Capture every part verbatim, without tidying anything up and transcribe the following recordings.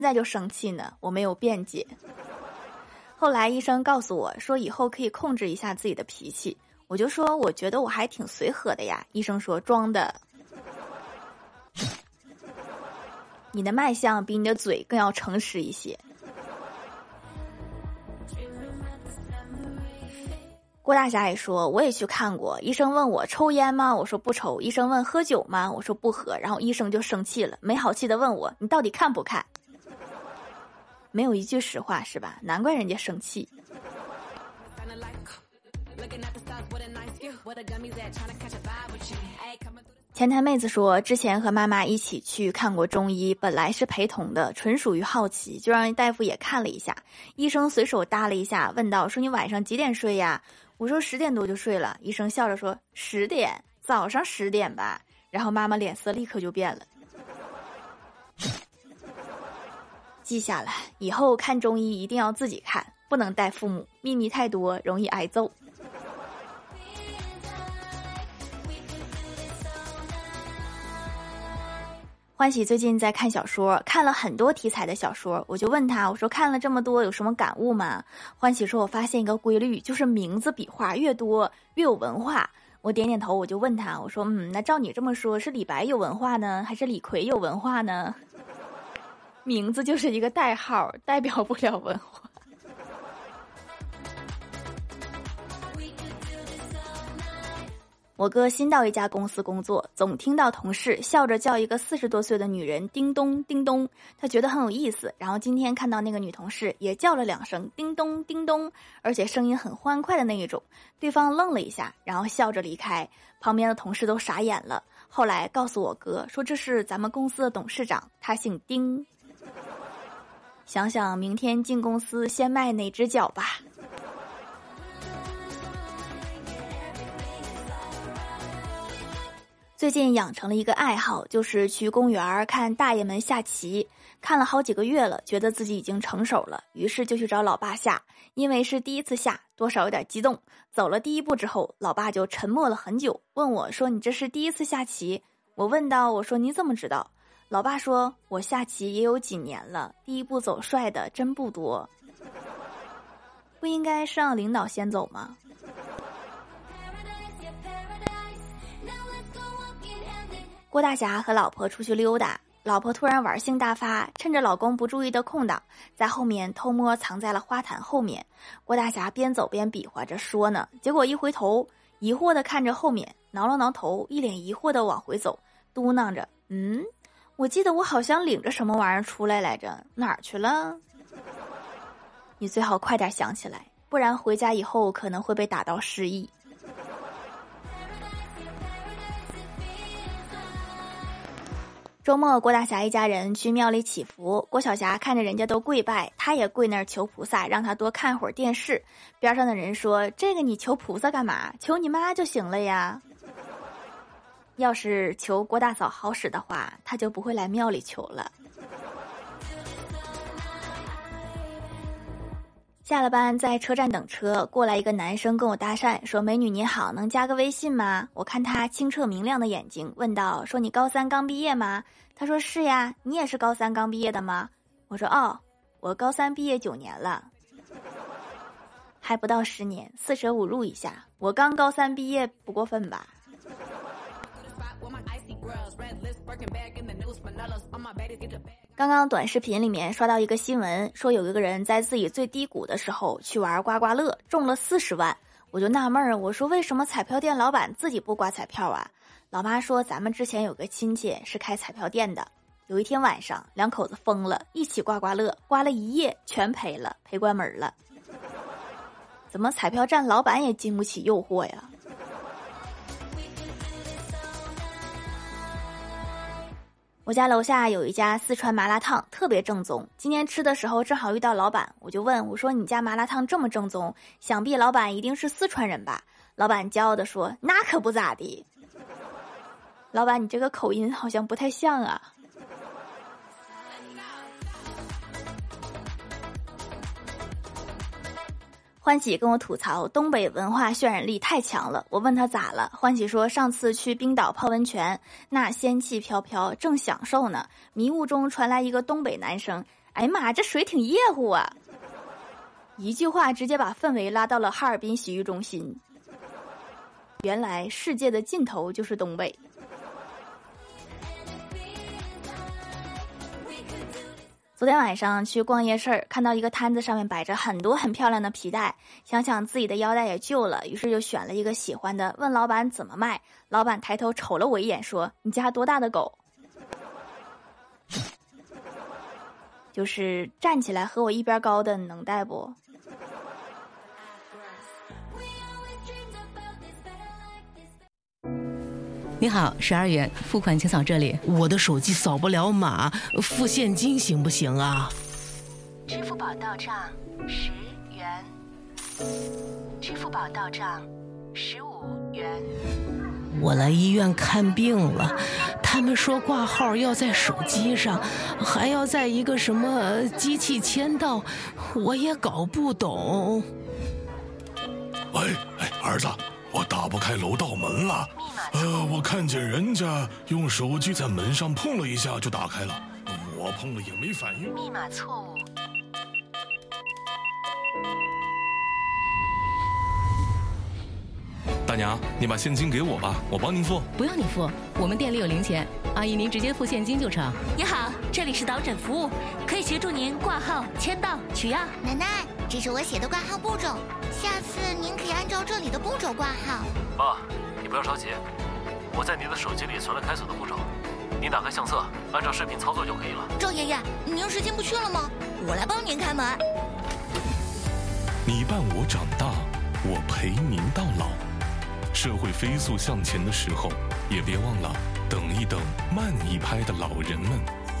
在就生气呢，我没有辩解。后来医生告诉我说以后可以控制一下自己的脾气，我就说我觉得我还挺随和的呀。医生说装的。你的脉象比你的嘴更要诚实一些。郭大侠也说我也去看过，医生问我抽烟吗？我说不抽。医生问喝酒吗？我说不喝。然后医生就生气了，没好气的问我你到底看不看？没有一句实话是吧？难怪人家生气。前台妹子说之前和妈妈一起去看过中医，本来是陪同的，纯属于好奇，就让大夫也看了一下。医生随手搭了一下，问道说你晚上几点睡呀？我说十点多就睡了。医生笑着说十点？早上十点吧。然后妈妈脸色立刻就变了。记下来，以后看中医一定要自己看，不能带父母，秘密太多容易挨揍。欢喜最近在看小说，看了很多题材的小说，我就问他，我说看了这么多有什么感悟吗？欢喜说我发现一个规律，就是名字笔画越多越有文化。我点点头，我就问他，我说嗯，那照你这么说，是李白有文化呢，还是李逵有文化呢？名字就是一个代号，代表不了文化。我哥新到一家公司工作，总听到同事笑着叫一个四十多岁的女人叮咚叮咚，他觉得很有意思。然后今天看到那个女同事也叫了两声叮咚叮咚，而且声音很欢快的那一种。对方愣了一下，然后笑着离开，旁边的同事都傻眼了。后来告诉我哥说这是咱们公司的董事长，他姓丁。想想明天进公司先迈哪只脚吧。最近养成了一个爱好，就是去公园看大爷们下棋，看了好几个月了，觉得自己已经成熟了，于是就去找老爸下。因为是第一次下，多少有点激动。走了第一步之后，老爸就沉默了很久，问我说你这是第一次下棋？我问道，我说你怎么知道？老爸说我下棋也有几年了，第一步走帅的真不多。不应该是让领导先走吗？郭大侠和老婆出去溜达，老婆突然玩性大发，趁着老公不注意的空档，在后面偷摸藏在了花坛后面。郭大侠边走边比划着说呢，结果一回头，疑惑地看着后面，挠了挠头，一脸疑惑地往回走，嘟囔着嗯，我记得我好像领着什么玩意儿出来来着，哪儿去了？你最好快点想起来，不然回家以后可能会被打到失忆。周末郭大侠一家人去庙里祈福，郭小霞看着人家都跪拜，他也跪那儿求菩萨让他多看会儿电视。边上的人说，这个你求菩萨干嘛？求你妈就行了呀。要是求郭大嫂好使的话，他就不会来庙里求了。下了班在车站等车，过来一个男生跟我搭讪，说美女您好，能加个微信吗？我看他清澈明亮的眼睛，问道，说你高三刚毕业吗？他说是呀，你也是高三刚毕业的吗？我说哦，我高三毕业九年了。还不到十年，四舍五入一下，我刚高三毕业不过分吧。刚刚短视频里面刷到一个新闻，说有一个人在自己最低谷的时候去玩刮刮乐，中了四十万。我就纳闷儿，我说为什么彩票店老板自己不刮彩票啊？老妈说咱们之前有个亲戚是开彩票店的，有一天晚上两口子疯了，一起刮刮乐，刮了一夜全赔了，赔关门了。怎么彩票站老板也经不起诱惑呀？我家楼下有一家四川麻辣烫，特别正宗。今天吃的时候正好遇到老板，我就问我说你家麻辣烫这么正宗，想必老板一定是四川人吧？老板骄傲地说那可不咋地。老板你这个口音好像不太像啊。欢喜跟我吐槽东北文化渲染力太强了，我问他咋了，欢喜说上次去冰岛泡温泉，那仙气飘飘正享受呢，迷雾中传来一个东北男生， 哎呀妈，这水挺夜乎啊！一句话直接把氛围拉到了哈尔滨洗浴中心。原来世界的尽头就是东北。昨天晚上去逛夜市，看到一个摊子上面摆着很多很漂亮的皮带，想想自己的腰带也旧了，于是就选了一个喜欢的，问老板怎么卖。老板抬头瞅了我一眼，说：“你家多大的狗？”就是站起来和我一边高的，你能带不？ 你好，十二元付款请扫这里。 我的手机扫不了码，付现金行不行啊？ 支付宝到账十元，支付宝到账十五元。 我来医院看病了，他们说挂号要在手机上，还要在一个什么机器签到，我也搞不懂。 喂，哎，儿子，我打不开楼道门了。呃，我看见人家用手机在门上碰了一下就打开了，我碰了也没反应。 密码错误。 大娘，你把现金给我吧，我帮您付。 不用你付，我们店里有零钱，阿姨您直接付现金就成。 你好，这里是导诊服务，可以协助您挂号、签到、取药。 奶奶，这是我写的挂号步骤，下次您可以按照这里的步骤挂号。 爸，你不要着急，我在您的手机里存了开锁的步骤，您打开相册，按照视频操作就可以了。 赵爷爷，您是进不去了吗？我来帮您开门。 你伴我长大，我陪您到老。社会飞速向前的时候，也别忘了等一等慢一拍的老人们。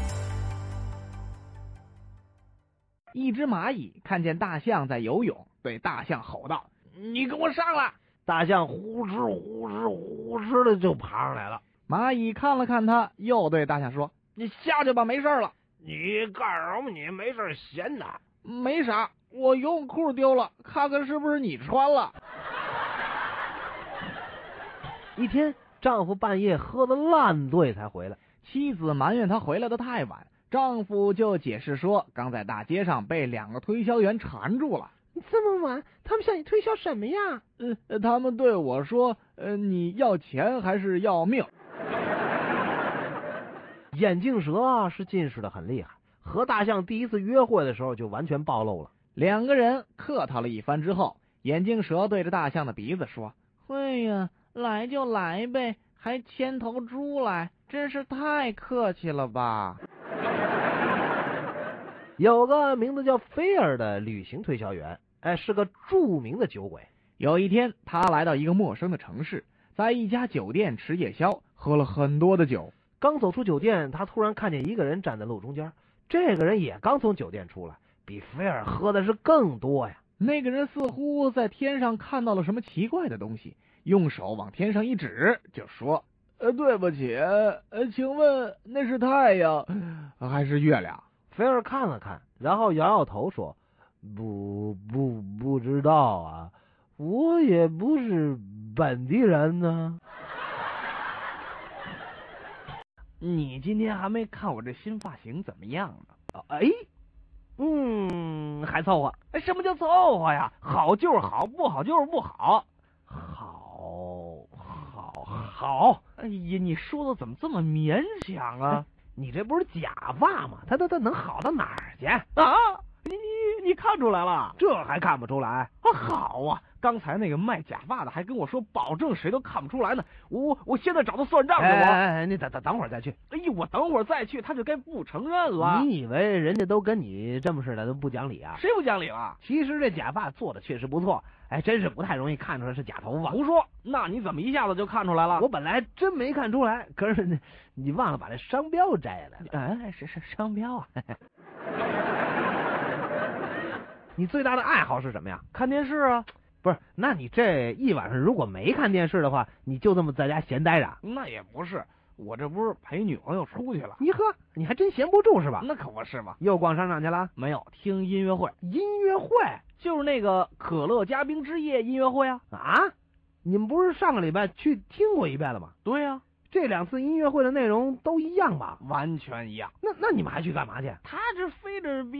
一只蚂蚁看见大象在游泳，对大象吼道：“你跟我上来！” 大象呼哧呼哧呼哧的就爬上来了。 蚂蚁看了看他，又对大象说：“你下去吧，没事了。” 你干什么？你没事闲的？ 没啥，我游泳裤丢了，看看是不是你穿了。 一天，丈夫半夜喝得烂醉才回来， 妻子埋怨他回来的太晚，丈夫就解释说，刚在大街上被两个推销员缠住了。 这么晚，他们向你推销什么呀？ 呃，他们对我说，呃，你要钱还是要命？ 眼镜蛇啊，是近视的很厉害，和大象第一次约会的时候就完全暴露了。 两个人客套了一番之后，眼镜蛇对着大象的鼻子说：“哎呀，来就来呗，还牵头猪来，真是太客气了吧。” 有个名字叫菲尔的旅行推销员，哎，是个著名的酒鬼。 有一天，他来到一个陌生的城市，在一家酒店吃夜宵，喝了很多的酒。 刚走出酒店，他突然看见一个人站在路中间，这个人也刚从酒店出来，比菲尔喝的是更多呀。 那个人似乎在天上看到了什么奇怪的东西，用手往天上一指，就说：“呃，对不起，呃，请问那是太阳还是月亮？” 菲尔看了看，然后摇摇头说：“不不不知道啊，我也不是本地人呢。” 你今天还没看我这新发型怎么样呢？ 哎，嗯，还凑合。 哎，什么叫凑合呀？好就是好，不好就是不好。 好，好，好。 哎呀，你说的怎么这么勉强啊？ 你这不是假发吗？它它它能好到哪儿去啊？ 你你你看出来了？ 这还看不出来？ 啊，好啊！刚才那个卖假发的还跟我说，保证谁都看不出来呢。我我现在找他算账去。我， 哎，你等等等会儿再去。 哎呦，我等会儿再去，他就该不承认了。 你以为人家都跟你这么似的都不讲理啊？ 谁不讲理了？ 其实这假发做的确实不错，哎，真是不太容易看出来是假头发。 胡说！那你怎么一下子就看出来了？ 我本来真没看出来，可是你忘了把这商标摘下来了。 哎，是是商标啊。 你最大的爱好是什么呀？ 看电视啊。 不是，那你这一晚上如果没看电视的话，你就这么在家闲待着？ 那也不是，我这不是陪女朋友出去了。 你呵，你还真闲不住是吧？ 那可不是嘛。 又逛商场去了？ 没有，听音乐会。 音乐会就是那个可乐嘉宾之夜音乐会啊。 啊？你们不是上个礼拜去听过一遍了吗？ 对呀、啊， 这两次音乐会的内容都一样吧？ 完全一样。 那那你们还去干嘛去？ 他这非得逼